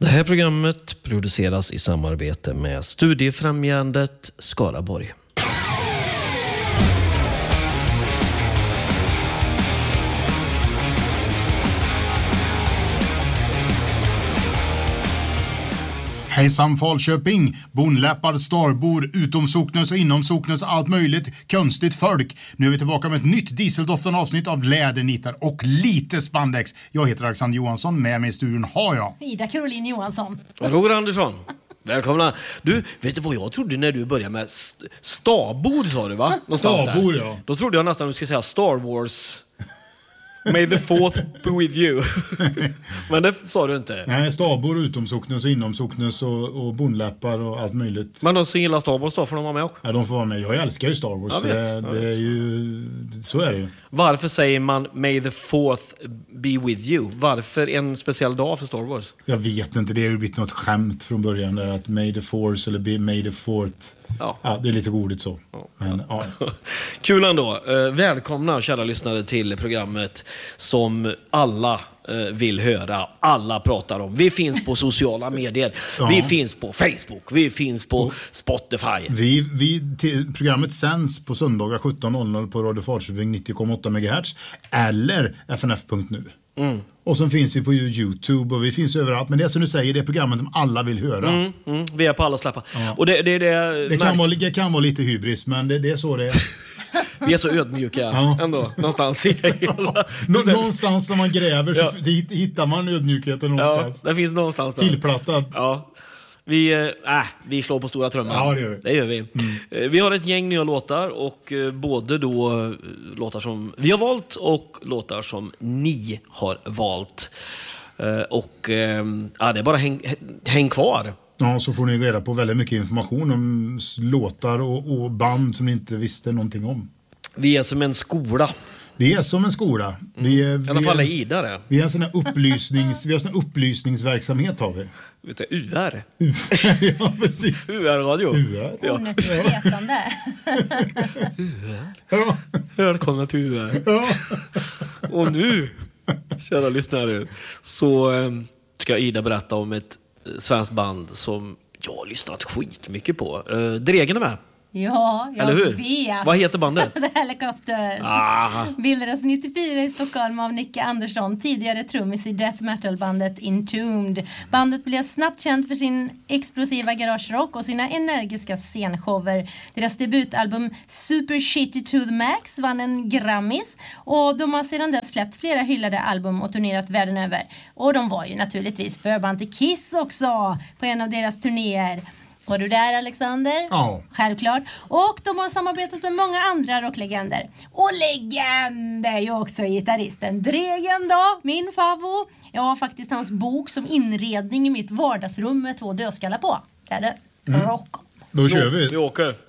Det här programmet produceras i samarbete med Studiefrämjandet Skaraborg. Hejsan Falköping, bonläppar, starbor, utomsocknes och inomsocknes och allt möjligt konstigt folk. Nu är vi tillbaka med ett nytt dieseldoftande avsnitt av lädernitar och lite spandex. Jag heter Alexander Johansson, med mig i studion har jag Ida Caroline Johansson och Roger Andersson. Välkomna. Du, vet du vad jag trodde när du började med stabord, sa du va? Stabord, ja. Då trodde jag nästan att du skulle säga Star Wars. May the fourth be with you. Men det sa du inte. Nej, stabor, utomsocknes och inomsocknes och bonläppar och allt möjligt. Men de som gillar Star Wars då får de vara med också. Ja, de får vara med. Jag älskar ju Star Wars. Jag vet. Det är ju, så är det ju. Varför säger man May the fourth be with you? Varför en speciell dag för Star Wars? Jag vet inte, det har ju blivit något skämt från början där att May the force eller May the fourth. Ja, det är lite godigt så. Ja. Men, ja. Kul ändå. Välkomna kära lyssnare till programmet som alla vill höra. Alla pratar om. Vi finns på sociala medier. Ja. Vi finns på Facebook. Vi finns på Spotify. Programmet sänds på söndagar 17.00 på Radio Falköping 90,8 MHz eller fnf.nu. Och sen finns vi på YouTube och vi finns överallt. Men det är som du säger, det är programmet som alla vill höra. Vi är på alla släppar. Ja. Och det kan vara lite hybris, men det är så det är. Vi är så ödmjuka ändå, någonstans i någonstans när man gräver så hittar man ödmjukheten någonstans. Ja, det finns någonstans där. Tillplattad. Ja. Vi slår på stora trumman. Ja, det gör vi. Vi har ett gäng nya låtar och både då låtar som vi har valt och låtar som ni har valt. Det är bara häng kvar. Ja, så får ni reda på väldigt mycket information om låtar och band som ni inte visste någonting om. Vi är som en skola. Vi är som en skola. I alla fall är Ida det. Vi har en sån här upplysningsverksamhet har vi. Vet du, UR. Ja, precis. UR-radio. Ja. Onötvetande. Ja. Välkomna till UR. Ja. Och nu, kära lyssnare, så ska Ida berätta om ett svenskt band som jag har lyssnat skitmycket på. Dregen är med. Ja, jag vet. Vad heter bandet? The Helicopters. Bildades 94 i Stockholm av Nicke Andersson, tidigare trummis i death metal-bandet Entombed. Bandet blev snabbt känt för sin explosiva garagerock och sina energiska scenshower. Deras debutalbum Super Shitty to the Max vann en Grammis och de har sedan dess släppt flera hyllade album och turnerat världen över. Och de var ju naturligtvis förband till Kiss också på en av deras turnéer. Var du där, Alexander? Ja. Självklart. Och de har samarbetat med många andra rocklegender. Och legend är ju också gitarristen Dregen då, min favvo. Jag har faktiskt hans bok som inredning i mitt vardagsrum med 2 dödskallar på. Där är det rock. Då kör vi. Vi åker.